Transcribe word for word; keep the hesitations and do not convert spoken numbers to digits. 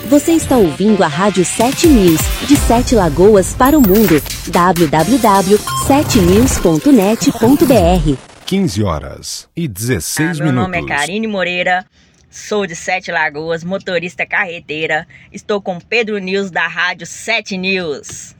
Você está ouvindo a Rádio sete News, de Sete Lagoas para o mundo. w w w ponto sete news ponto net ponto b r. quinze horas e dezesseis ah, meu minutos. Meu nome é Karine Moreira, sou de Sete Lagoas, motorista carreteira. Estou com Pedro News da Rádio sete News.